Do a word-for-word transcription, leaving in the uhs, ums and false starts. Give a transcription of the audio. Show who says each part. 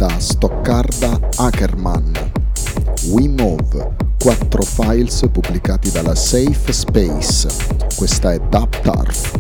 Speaker 1: da Stoccarda Ackermann. We Move, quattro files pubblicati dalla Safe Space. Questa è Dub Turf.